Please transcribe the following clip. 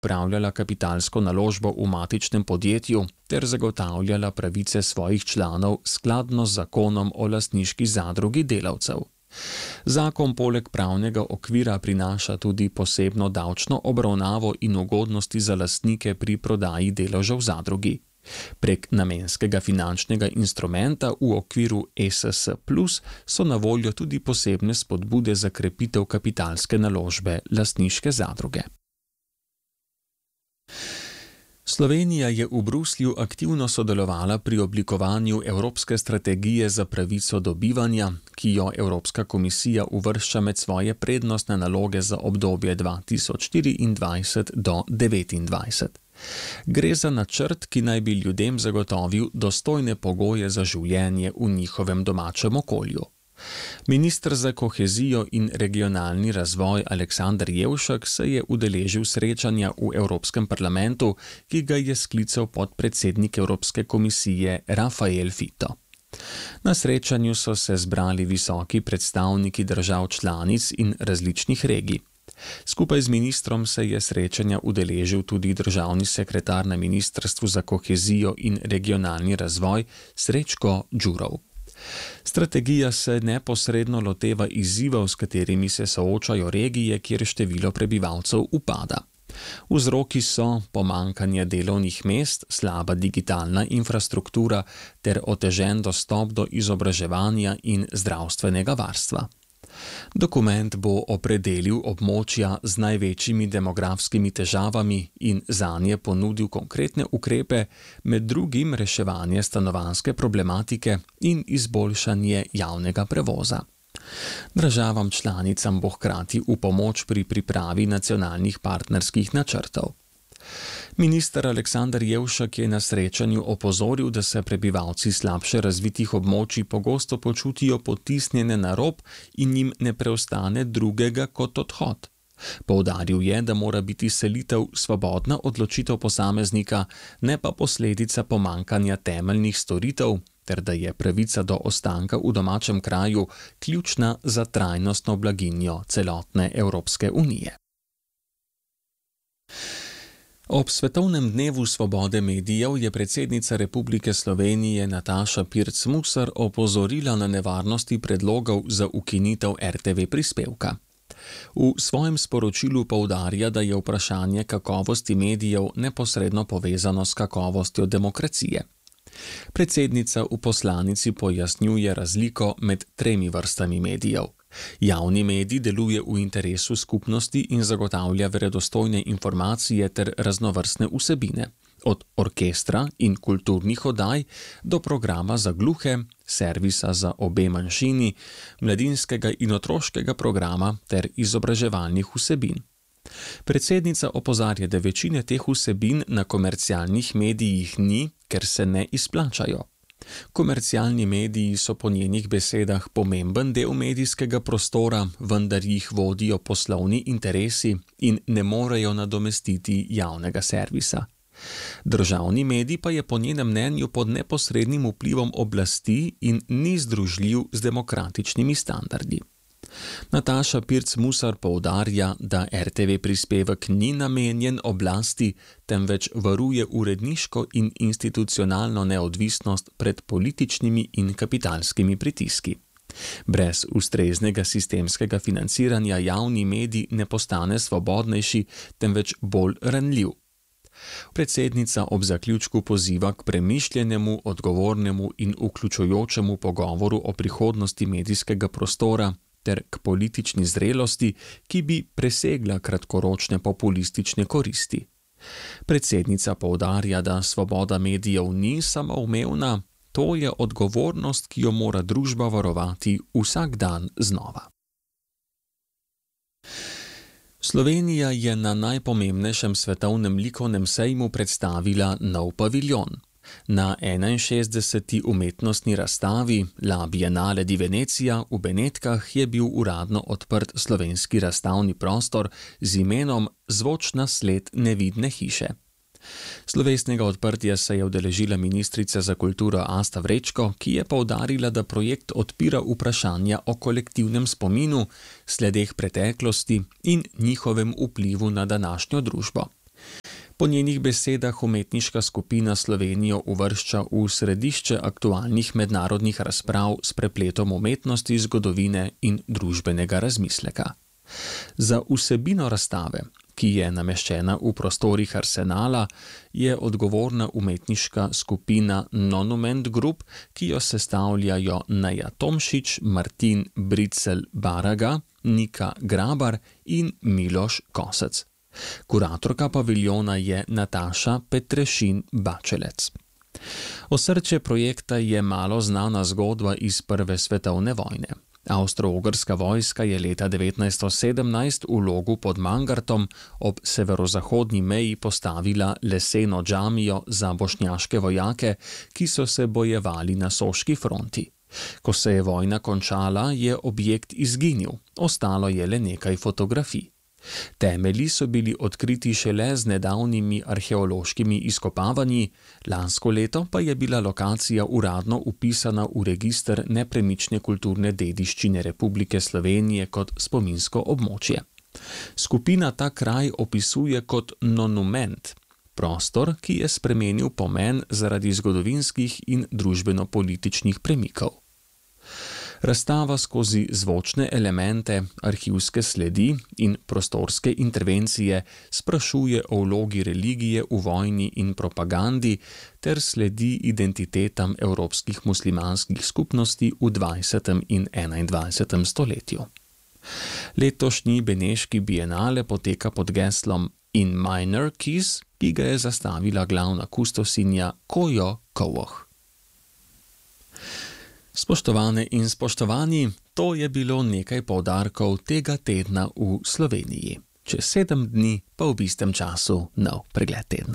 upravljala kapitalsko naložbo v matičnem podjetju ter zagotavljala pravice svojih članov skladno z zakonom o lastniški zadrugi delavcev. Zakon poleg pravnega okvira prinaša tudi posebno davčno obravnavo in ugodnosti za lastnike pri prodaji deležev v zadrugi. Prek namenskega finančnega instrumenta v okviru ESS Plus so na voljo tudi posebne spodbude za krepitev kapitalske naložbe lastniške zadruge. Slovenija je v Bruslju aktivno sodelovala pri oblikovanju Evropske strategije za pravico do bivanja, ki jo Evropska komisija uvršča med svoje prednostne naloge za obdobje 2024 do 2029. Gre za načrt, ki naj bi ljudem zagotovil dostojne pogoje za življenje v njihovem domačem okolju. Minister za kohezijo in regionalni razvoj Aleksander Jevšek se je udeležil srečanja v Evropskem parlamentu, ki ga je sklical podpredsednik Evropske komisije Rafael Fito. Na srečanju so se zbrali visoki predstavniki držav članic in različnih regij. Skupaj z ministrom se je srečanja udeležil tudi državni sekretar na Ministrstvu za kohezijo in regionalni razvoj Srečko Đurov. Strategija se neposredno loteva izzivov, s katerimi se soočajo regije, kjer število prebivalcev upada. Vzroki so pomanjkanje delovnih mest, slaba digitalna infrastruktura ter otežen dostop do izobraževanja in zdravstvenega varstva. Dokument bo opredelil območja z največjimi demografskimi težavami in zanje ponudil konkretne ukrepe, med drugim reševanje stanovanjske problematike in izboljšanje javnega prevoza. Državam članicam bo hkrati v pomoč pri pripravi nacionalnih partnerskih načrtov. Minister Aleksander Jevšek je na srečanju opozoril, da se prebivalci slabše razvitih območij pogosto počutijo potisnjene na rob in jim ne preostane drugega kot odhod. Poudaril je, da mora biti selitev svobodna odločitev posameznika, ne pa posledica pomanjkanja temeljnih storitev, ter da je pravica do ostanka v domačem kraju ključna za trajnostno blaginjo celotne Evropske unije. Ob Svetovnem dnevu svobode medijev je predsednica Republike Slovenije Nataša Pirc Musar opozorila na nevarnosti predlogov za ukinitev RTV prispevka. V svojem sporočilu poudarja, da je vprašanje kakovosti medijev neposredno povezano s kakovostjo demokracije. Predsednica v poslanici pojasnjuje razliko med 3 vrstami medijev. Javni medij deluje v interesu skupnosti in zagotavlja verodostojne informacije ter raznovrstne vsebine, od orkestra in kulturnih oddaj do programa za gluhe, servisa za obe manjšini, mladinskega in otroškega programa ter izobraževalnih vsebin. Predsednica opozarja, da večine teh vsebin na komercialnih medijih ni, ker se ne izplačajo. Komercialni mediji so po njenih besedah pomemben del medijskega prostora, vendar jih vodijo poslovni interesi in ne morejo nadomestiti javnega servisa. Državni medij pa je po njenem mnenju pod neposrednim vplivom oblasti in ni združljiv z demokratičnimi standardi. Nataša Pirc Musar poudarja, da RTV prispevek ni namenjen oblasti, temveč varuje uredniško in institucionalno neodvisnost pred političnimi in kapitalskimi pritiski. Brez ustreznega sistemskega financiranja javni medij ne postane svobodnejši, temveč bolj ranljiv. Predsednica ob zaključku poziva k premišljenemu, odgovornemu in vključujočemu pogovoru o prihodnosti medijskega prostora ter k politični zrelosti, ki bi presegla kratkoročne populistične koristi. Predsednica poudarja, da svoboda medijev ni samoumevna, to je odgovornost, ki jo mora družba varovati vsak dan znova. Slovenija je na najpomembnejšem svetovnem likovnem sejmu predstavila nov paviljon. Na 61. umetnostni razstavi La Biennale di Venezia v Benetkah je bil uradno odprt slovenski razstavni prostor z imenom Zvočna sled nevidne hiše. Slovesnega odprtja se je udeležila ministrica za kulturo Asta Vrečko, ki je poudarila, da projekt odpira vprašanja o kolektivnem spominu, sledeh preteklosti in njihovem vplivu na današnjo družbo. Po njenih besedah umetniška skupina Slovenijo uvršča v središče aktualnih mednarodnih razprav s prepletom umetnosti, zgodovine in družbenega razmisleka. Za vsebino razstave, ki je nameščena v prostorih Arsenala, je odgovorna umetniška skupina Nonument Group, ki jo sestavljajo Neja Tomšič, Martin Bricelj-Baraga, Nika Grabar in Miloš Kosec. Kuratorka paviljona je Nataša Petrešin-Bačelec. Osrčje projekta je malo znana zgodba iz Prve svetovne vojne. Avstro-Ogrska vojska je leta 1917 v Logu pod Mangartom ob severozahodni meji postavila leseno džamijo za bošnjaške vojake, ki so se bojevali na soški fronti. Ko se je vojna končala, je objekt izginil, ostalo je le nekaj fotografij. Temelji so bili odkriti šele z nedavnimi arheološkimi izkopavanji, lansko leto pa je bila lokacija uradno vpisana v register nepremične kulturne dediščine Republike Slovenije kot spominsko območje. Skupina ta kraj opisuje kot nonument, prostor, ki je spremenil pomen zaradi zgodovinskih in družbeno-političnih premikov. Razstava skozi zvočne elemente, arhivske sledi in prostorske intervencije sprašuje o vlogi religije v vojni in propagandi ter sledi identitetam evropskih muslimanskih skupnosti v 20. in 21. stoletju. Letošnji beneški bienale poteka pod geslom In Minor Keys, ki ga je zastavila glavna kustosinja Kojo Kovoh. Spoštovane in spoštovani, to je bilo nekaj poudarkov tega tedna v Sloveniji. Čez 7 dni pa v istem času nov pregled tedna.